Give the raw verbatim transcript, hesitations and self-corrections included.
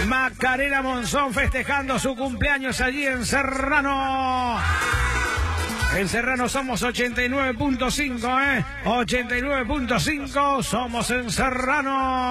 Macarena Monzón festejando su cumpleaños allí en Serrano. En Serrano somos ochenta y nueve punto cinco, ¿eh? ochenta y nueve punto cinco, somos en Serrano.